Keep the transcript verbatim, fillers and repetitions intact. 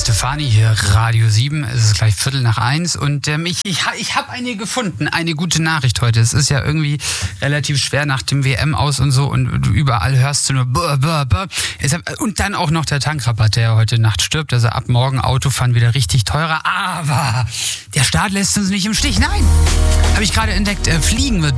Stefani hier, Radio sieben. Es ist gleich Viertel nach eins und ähm, ich, ich, ich habe eine gefunden, eine gute Nachricht heute. Es ist ja irgendwie relativ schwer nach dem W M aus und so und überall hörst du nur brr, brr, brr. Und dann auch noch der Tankrabatt, der heute Nacht stirbt. Also ab morgen Autofahren wieder richtig teurer. Aber der Staat lässt uns nicht im Stich. Nein, habe ich gerade entdeckt, äh, Fliegen wird